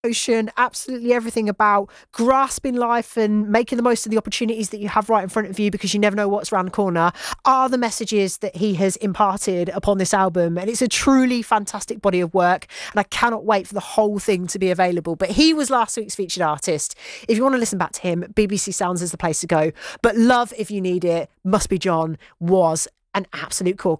Ocean, absolutely everything about grasping life and making the most of the opportunities that you have right in front of you because you never know what's around the corner are the messages that he has imparted upon this album. And it's a truly fantastic body of work. And I cannot wait for the whole thing to be available. But he was last week's featured artist. If you want to listen back to him, BBC Sounds is the place to go. But Love If You Need It, Must Be John was an absolute corker.